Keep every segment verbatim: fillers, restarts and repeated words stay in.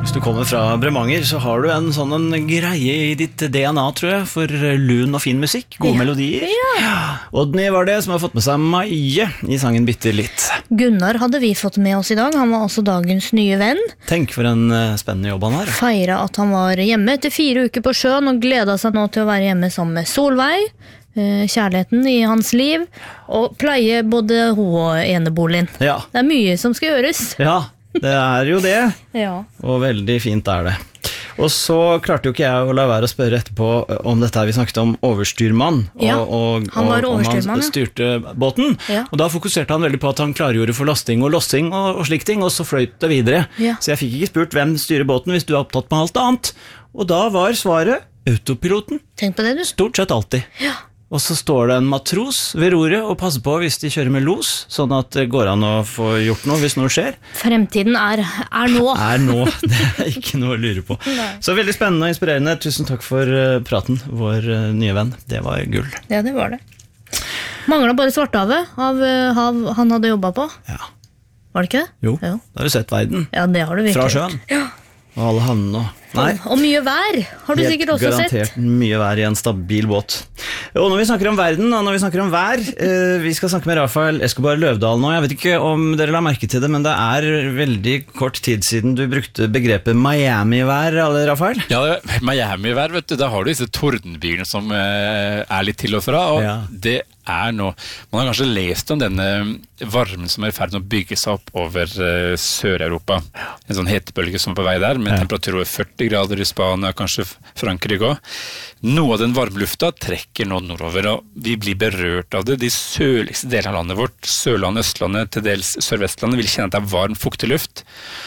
Hvis du kommer fra Bremanger, så har du en sånn en greie i ditt D N A, tror jeg, for lun og fin musikk, gode ja. melodier. Ja. Odny var det som har fått med seg Maie i sangen Bitte litt. Gunnar hadde vi fått med oss i dag, han var også dagens nye venn. Tenk for en spennende jobb han har. Feira at han var hjemme etter fire uker på sjøen, og gleda seg nå til å være hjemme sammen med Solveig, kjærligheten i hans liv, og pleie både ho og eneboligen. Ja. Det er mye som skal gjøres. Ja, det er jo det, ja. Og veldig fint er det. Og så klarte jo ikke jeg å la være å spørre etterpå om dette vi snakket om overstyrmann, ja, og, og, han var og om han overstyrmann, styrte båten, ja. Og da fokuserte han veldig på at han klargjorde for lasting og lossing og, og slik ting, og så fløyt det videre. Ja. Så jeg fikk ikke spurt hvem styrer båten hvis du er opptatt med alt annet. Og da var svaret autopiloten. Tenk på det, du. Stort sett alltid. Ja. Og så står det en matros ved roret og passer på hvis de kjører med los, sånn at det går an å få gjort noe hvis noe skjer. Fremtiden er, er nå. Er nå, det er ikke noe å lure på. Nei. Så veldig spennende og inspirerende. Tusen takk for praten, vår nye venn. Det var gull. Ja, det var det. Manglet bare Svarthavet av hav han hadde jobbet på. Ja. Var det ikke det? Jo, jo. da har du sett verden. Ja, det har du virkelig. Fra sjøen. Ja. Og alle havnene og... Nei. Og mye vær har du Helt sikkert også sett. Garantert mye vær i en stabil båt. Og når vi snakker om verden, og når vi snakker om vær, eh, vi skal snakke med Rafael Escobar Løvdahl nå. Jeg vet ikke om dere la merke til det, men det er veldig kort tid siden du brukte begrepet Miami-vær, eller Rafael? Ja, Miami-vær, vet du, da har du disse tordenbygene som eh, er litt til og fra, og ja. Det er nå, man har kanskje lest om denne varmen som er i ferd med å bygge seg opp over uh, Sør-Europa. En sånn hetebølge som er på vei der, med ja. Temperatur over førti grader i Spania, kanskje Frankrike også. Noe av den varme lufta trekker nå nordover, og vi blir berørt av det. De sørligste delene av landet vårt, Sørlandet, Østlandet, til dels Sørvestlandet, vil kjenne at det er varm, fuktig luft.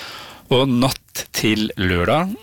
Og natt til lørdag,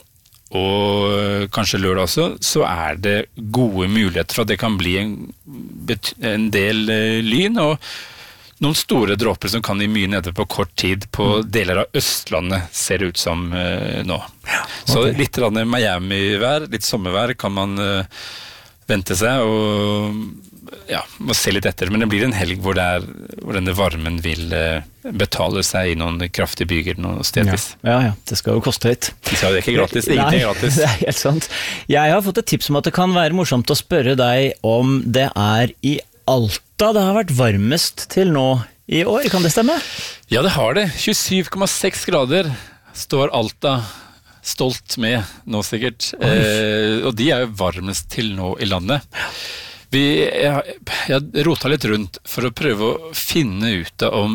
og kanskje lørdag også, så er det gode muligheter for at det kan bli en, en del lyn, og noen store dråper som kan gi mye nede på kort tid på deler av Østlandet, ser det ut som uh, nå. Ja, okay. Så litt Miami-vær, litt sommervær kan man uh, vente seg, og ja, må se litt etter, men det blir en helg hvor, det er, hvor denne varmen vil uh, betale seg i noen kraftige byger noen stedvis. Ja, ja, ja, det skal jo koste litt. Det er ikke gratis, ingenting er gratis. Det er helt sant. Jeg har fått et tips om at det kan være morsomt å spørre deg om det er i Alta det har vært varmest til nå i år, kan det stemme? Ja, det har det. tjuesyv komma seks grader står Alta stolt med nå sikkert, eh, og de er jo varmest til nå i landet. Vi, jeg, jeg rotet litt rundt for å prøve å finne ut om,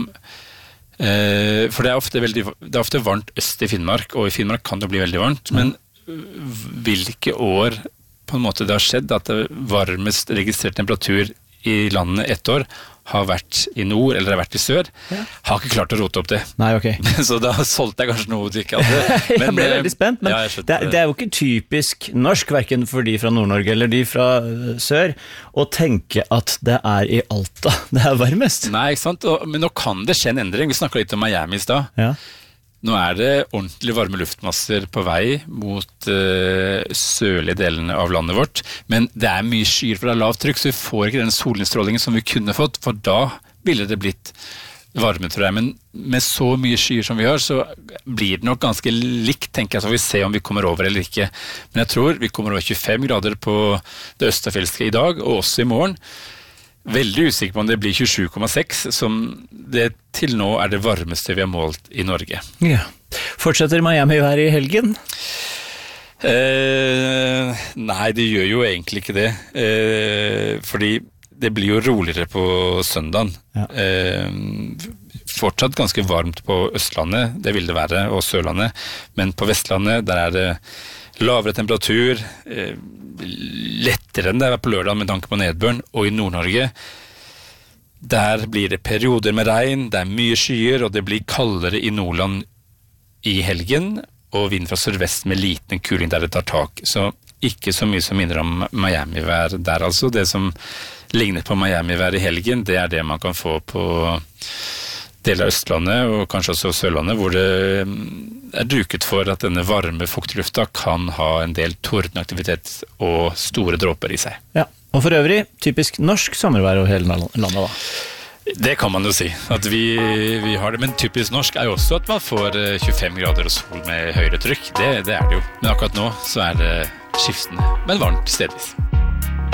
eh, for det er, ofte veldig, det er ofte varmt øst i Finnmark, og i Finnmark kan det bli veldig varmt, men hvilke år på en måte det har skjedd at det varmest registrert temperatur i landet ett år har vært i nord eller har vært i sør, ja. Har ikke klart å rote opp det. Nei, ok. Så da solgte jeg kanskje noe du ikke hadde. Men, jeg ble veldig spent, men ja, det, det er jo ikke typisk norsk, hverken for de fra Nord-Norge eller de fra sør, å tenke at det er i Alta det er varmest. Nei, ikke sant? Og, men nå kan det skje en endring. Vi snakket litt om Miami i sted. Ja. Nå er det ordentlig varme luftmasser på vei mot uh, sørlige delene av landet vårt, men det er mye skyer for det er lavt trykk, så vi får ikke den solinnstrålingen som vi kunne fått, for da ville det blitt varme, tror jeg. Men med så mye skyer som vi har, så blir det nok ganske likt, tenker jeg, så vi får se om vi kommer over eller ikke. Men jeg tror vi kommer over tjuefem grader på det østafjelske i dag, og også i morgen. Veldig usikker på om det blir tjuesju komma seks, som det til nå er det varmeste vi har målt i Norge. Ja. Fortsetter Miami vær i helgen? Eh, nei, det gjør jo egentlig ikke det. Eh, fordi det blir jo roligere på søndagen. Ja. Eh, fortsatt ganske varmt på Østlandet, det vil det være, og Sørlandet. Men på Vestlandet, der er det lavere temperatur, eh, lettere enn det er på lørdag med tanke på nedbøren, og i Nord-Norge der blir det perioder med regn, det er mye skyer, og det blir kaldere i Nordland i helgen, og vind fra sørvest med liten kuling der det tar tak, så ikke så mye som minner om Miami-vær der altså. Det som ligner på Miami-vær i helgen, det er det man kan få på deler av Østlandet og kanskje også Sørlandet, hvor det er duket for at denne varme fuktlufta kan ha en del tordenaktivitet og store dråper i seg. Ja, og for øvrig, typisk norsk sommervær over hele landet da? Det kan man jo si, at vi, vi har det. Men typisk norsk er jo også at man får tjuefem grader og sol med høyere trykk. Det, det er det jo. Men akkurat nå så er det skiftende, men varmt stedvis.